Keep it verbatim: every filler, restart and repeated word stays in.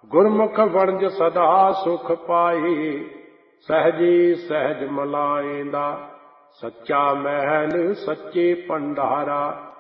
ਗੁਰਮੁਖ ਵਣਜ ਸਦਾ ਸੁਖ ਪਾਈ। ਸਹਿਜੀ ਸਹਿਜ ਮਲਾਏਂਦਾ, ਸੱਚਾ ਮਹਿਲ ਸੱਚੇ ਭੰਡਾਰਾ।